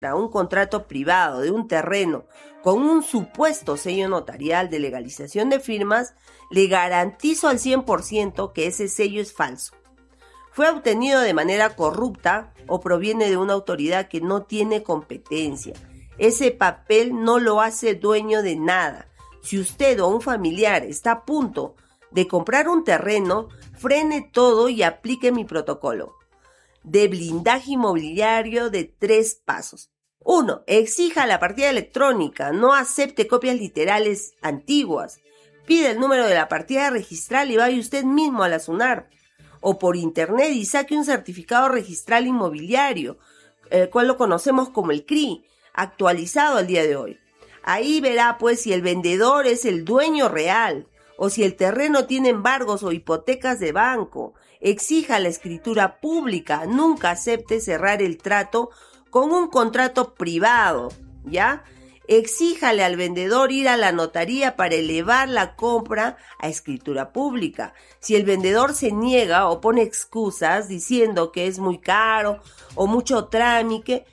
un contrato privado de un terreno con un supuesto sello notarial de legalización de firmas, le garantizo al 100% que ese sello es falso. Fue obtenido de manera corrupta o proviene de una autoridad que no tiene competencia. Ese papel no lo hace dueño de nada. Si usted o un familiar está a punto de comprar un terreno, frene todo y aplique mi protocolo de blindaje inmobiliario de 3 pasos. 1. Exija la partida electrónica, no acepte copias literales antiguas. Pide el número de la partida registral y vaya usted mismo a la SUNARP o por internet y saque un certificado registral inmobiliario, el cual lo conocemos como el CRI, actualizado al día de hoy. Ahí verá pues si el vendedor es el dueño real o si el terreno tiene embargos o hipotecas de banco. Exija la escritura pública, nunca acepte cerrar el trato con un contrato privado, ¿ya? Exíjale al vendedor ir a la notaría para elevar la compra a escritura pública. Si el vendedor se niega o pone excusas diciendo que es muy caro o mucho trámite,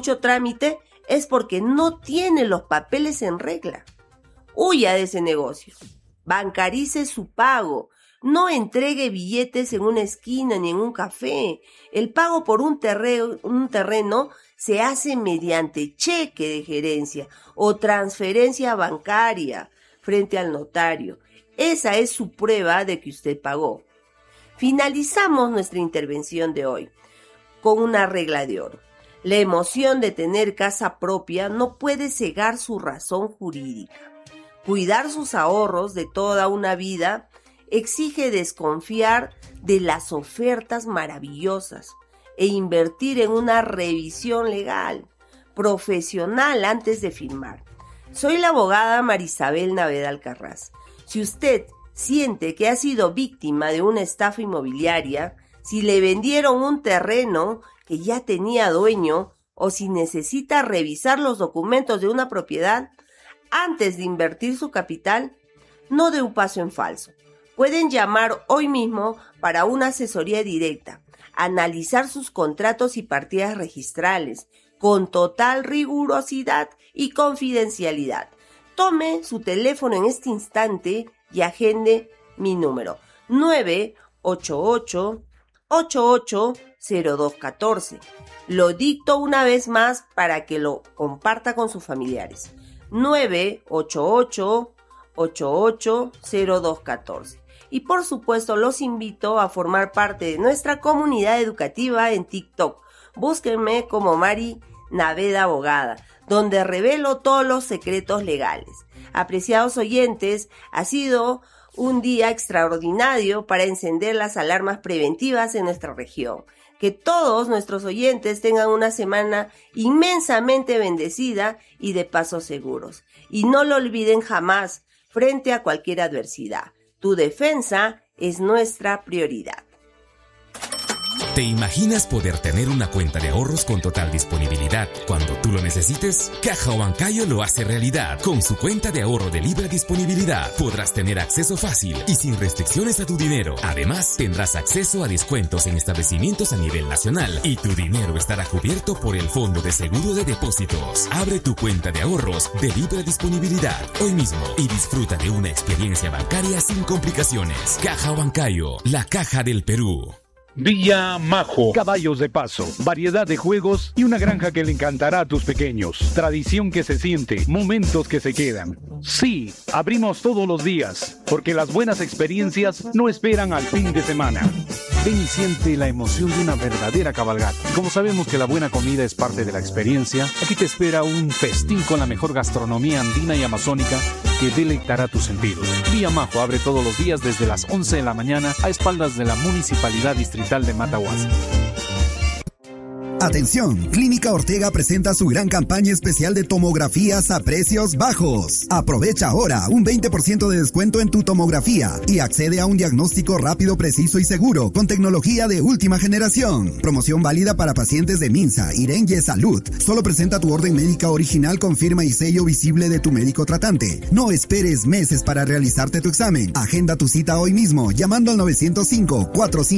es porque no tiene los papeles en regla. Huya de ese negocio. Bancarice su pago. No entregue billetes en una esquina ni en un café. El pago por un terreno se hace mediante cheque de gerencia o transferencia bancaria frente al notario. Esa es su prueba de que usted pagó. Finalizamos nuestra intervención de hoy con una regla de oro. La emoción de tener casa propia no puede cegar su razón jurídica. Cuidar sus ahorros de toda una vida exige desconfiar de las ofertas maravillosas e invertir en una revisión legal, profesional antes de firmar. Soy la abogada Marisabel Naveda Alcarraz. Si usted siente que ha sido víctima de una estafa inmobiliaria, si le vendieron un terreno que ya tenía dueño o si necesita revisar los documentos de una propiedad antes de invertir su capital, no dé un paso en falso. Pueden llamar hoy mismo para una asesoría directa, analizar sus contratos y partidas registrales con total rigurosidad y confidencialidad. Tome su teléfono en este instante y agende mi número 988-880214. Lo dicto una vez más para que lo comparta con sus familiares. 988-880214. Y por supuesto los invito a formar parte de nuestra comunidad educativa en TikTok. Búsquenme como Mari Naveda Abogada, donde revelo todos los secretos legales. Apreciados oyentes, ha sido un día extraordinario para encender las alarmas preventivas en nuestra región. Que todos nuestros oyentes tengan una semana inmensamente bendecida y de pasos seguros. Y no lo olviden jamás frente a cualquier adversidad. Tu defensa es nuestra prioridad. ¿Te imaginas poder tener una cuenta de ahorros con total disponibilidad cuando tú lo necesites? Caja Huancayo lo hace realidad. Con su cuenta de ahorro de libre disponibilidad podrás tener acceso fácil y sin restricciones a tu dinero. Además, tendrás acceso a descuentos en establecimientos a nivel nacional y tu dinero estará cubierto por el Fondo de Seguro de Depósitos. Abre tu cuenta de ahorros de libre disponibilidad hoy mismo y disfruta de una experiencia bancaria sin complicaciones. Caja Huancayo, la caja del Perú. Villa Majo. Caballos de paso, variedad de juegos y una granja que le encantará a tus pequeños. Tradición que se siente, momentos que se quedan. Sí, abrimos todos los días, porque las buenas experiencias no esperan al fin de semana. Ven y siente la emoción de una verdadera cabalgata. Como sabemos que la buena comida es parte de la experiencia, aquí te espera un festín con la mejor gastronomía andina y amazónica que deleitará tus sentidos. Villa Majo abre todos los días desde las 11 de la mañana a espaldas de la Municipalidad Distrital de Matahuasi. Atención, Clínica Ortega presenta su gran campaña especial de tomografías a precios bajos. Aprovecha ahora un 20% de descuento en tu tomografía y accede a un diagnóstico rápido, preciso y seguro con tecnología de última generación. Promoción válida para pacientes de Minsa, Irenye Salud. Solo presenta tu orden médica original con firma y sello visible de tu médico tratante. No esperes meses para realizarte tu examen. Agenda tu cita hoy mismo llamando al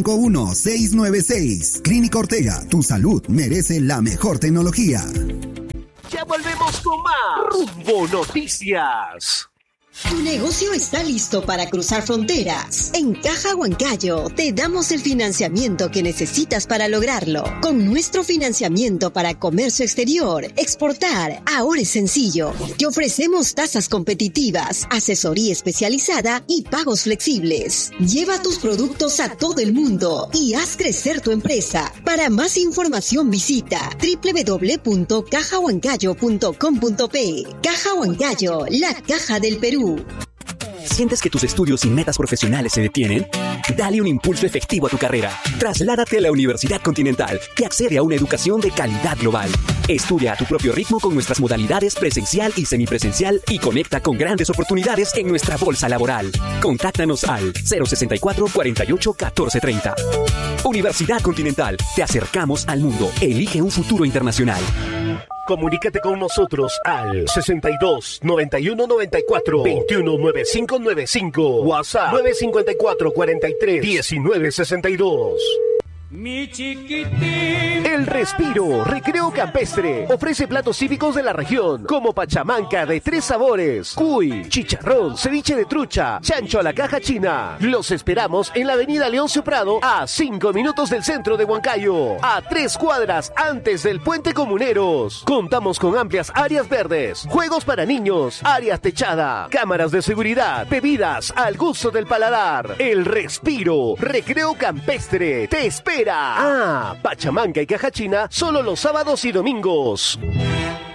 905-451-696. Clínica Ortega, tu salud merece la mejor tecnología. Ya volvemos con más Rumbo Noticias. Tu negocio está listo para cruzar fronteras. En Caja Huancayo te damos el financiamiento que necesitas para lograrlo. Con nuestro financiamiento para comercio exterior, exportar ahora es sencillo. Te ofrecemos tasas competitivas, asesoría especializada y pagos flexibles. Lleva tus productos a todo el mundo y haz crecer tu empresa. Para más información visita www.cajahuancayo.com.pe. Caja Huancayo, la caja del Perú. ¿Sientes que tus estudios y metas profesionales se detienen? Dale un impulso efectivo a tu carrera. Trasládate a la Universidad Continental y accede a una educación de calidad global. Estudia a tu propio ritmo con nuestras modalidades presencial y semipresencial y conecta con grandes oportunidades en nuestra bolsa laboral. Contáctanos al 064 48 14 30. Universidad Continental. Te acercamos al mundo. Elige un futuro internacional. Comunícate con nosotros al 62 91 94 21 95 95. WhatsApp 954 43 19 62. Mi chiquitín. El Respiro Recreo Campestre ofrece platos típicos de la región como pachamanca de 3 sabores, cuy, chicharrón, ceviche de trucha, chancho a la caja china. Los esperamos en la avenida Leoncio Prado, a 5 minutos del centro de Huancayo, a 3 cuadras antes del Puente Comuneros. Contamos con amplias áreas verdes, juegos para niños, áreas techada, cámaras de seguridad, bebidas al gusto del paladar. El Respiro Recreo Campestre te espera. Pachamanca y caja china solo los sábados y domingos.